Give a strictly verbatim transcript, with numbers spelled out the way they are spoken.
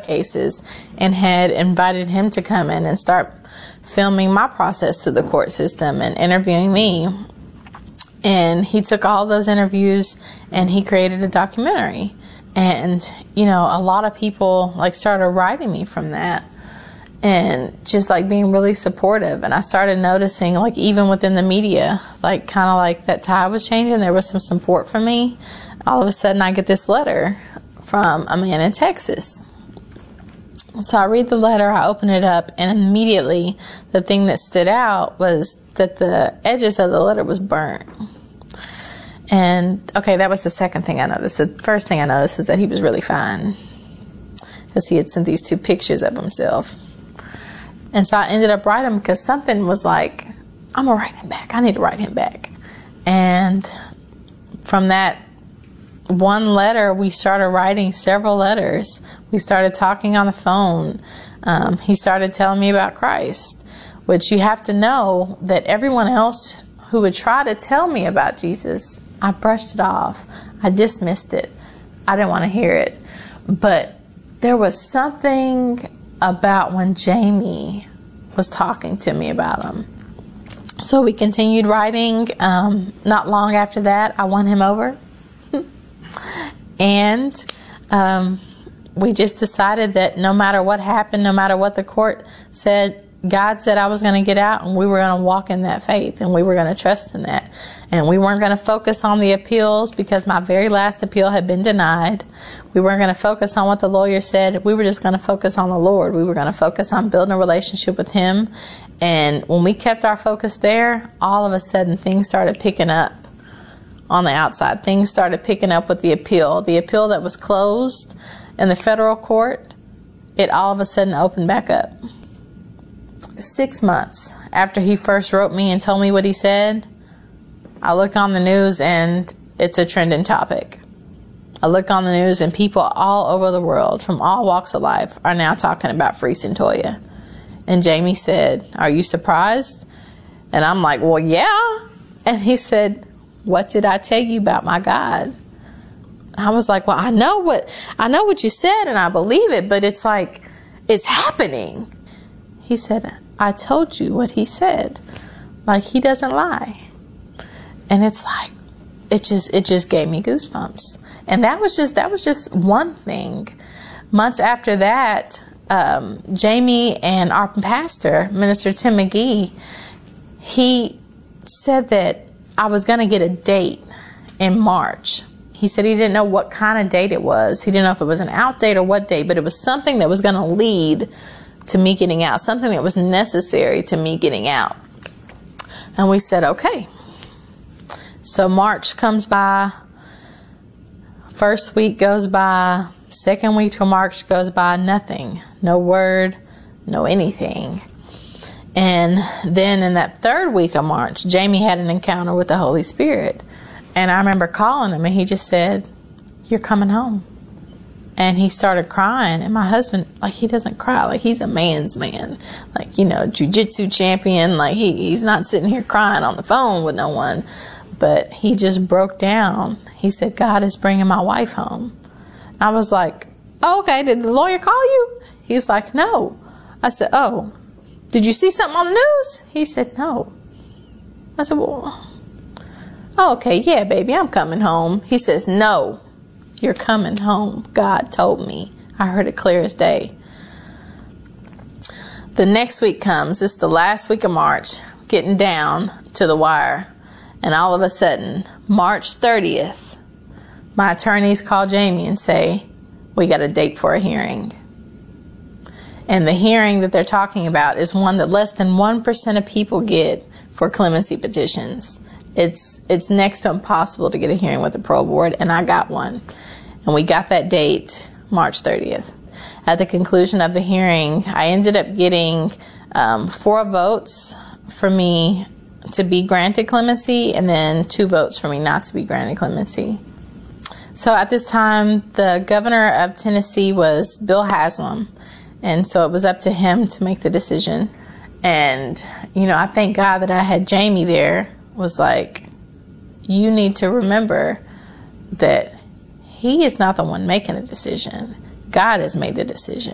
cases and had invited him to come in and start filming my process through the court system and interviewing me. And he took all those interviews and he created a documentary. And, you know, a lot of people like started writing me from that and just like being really supportive. And I started noticing, like, even within the media, like kind of like that tide was changing. There was some support for me. All of a sudden I get this letter from a man in Texas. So I read the letter, I open it up, and immediately the thing that stood out was that the edges of the letter was burnt. And, okay, that was the second thing I noticed. The first thing I noticed was that he was really fine, because he had sent these two pictures of himself. And so I ended up writing, because something was like, I'm going to write him back. I need to write him back. And from that one letter, we started writing several letters. We started talking on the phone. Um, he started telling me about Christ, which you have to know that everyone else who would try to tell me about Jesus, I brushed it off. I dismissed it. I didn't want to hear it. But there was something about when Jamie was talking to me about him. So we continued writing. Um, not long after that, I won him over. And um, we just decided that no matter what happened, no matter what the court said, God said I was going to get out, and we were going to walk in that faith, and we were going to trust in that. And we weren't going to focus on the appeals, because my very last appeal had been denied. We weren't going to focus on what the lawyer said. We were just going to focus on the Lord. We were going to focus on building a relationship with Him. And when we kept our focus there, all of a sudden things started picking up on the outside. Things started picking up with the appeal. The appeal that was closed in the federal court, it all of a sudden opened back up. Six months after he first wrote me and told me what he said, I look on the news and it's a trending topic. I look on the news and people all over the world from all walks of life are now talking about Free Centolia. And Jamie said, "Are you surprised?" And I'm like, "Well, yeah." And he said, "What did I tell you about my God?" I was like, "Well, I know what I know what you said, and I believe it, but it's like it's happening." He said, "I told you what he said. Like, he doesn't lie." And it's like, it just it just gave me goosebumps. And that was just that was just one thing. Months after that, um, Jamie and our pastor, Minister Tim McGee, he said that I was going to get a date in March. He said he didn't know what kind of date it was. He didn't know if it was an out date or what date, but it was something that was going to lead to me getting out, something that was necessary to me getting out. And we said, okay. So March comes by, first week goes by, second week till March goes by, nothing, no word, no anything. And then in that third week of March, Jamie had an encounter with the Holy Spirit. And I remember calling him, and he just said, "You're coming home." And he started crying. And my husband, like, he doesn't cry. Like, he's a man's man. Like, you know, jiu-jitsu champion. Like, he, he's not sitting here crying on the phone with no one. But he just broke down. He said, "God is bringing my wife home." I was like, "Oh, okay. Did the lawyer call you?" He's like, "No." I said, "Oh. Did you see something on the news?" He said, "No." I said, "Well, oh, okay, yeah, baby, I'm coming home." He says, "No, you're coming home. God told me." I heard it clear as day. The next week comes. It's the last week of March, getting down to the wire. And all of a sudden, March thirtieth, my attorneys call Jamie and say, "We got a date for a hearing." And the hearing that they're talking about is one that less than one percent of people get for clemency petitions. It's it's next to impossible to get a hearing with the parole board, and I got one. And we got that date, March thirtieth. At the conclusion of the hearing, I ended up getting um, four votes for me to be granted clemency, and then two votes for me not to be granted clemency. So at this time, the governor of Tennessee was Bill Haslam. And so it was up to him to make the decision. And, you know, I thank God that I had Jamie there. Was like, you need to remember that he is not the one making the decision. God has made the decision.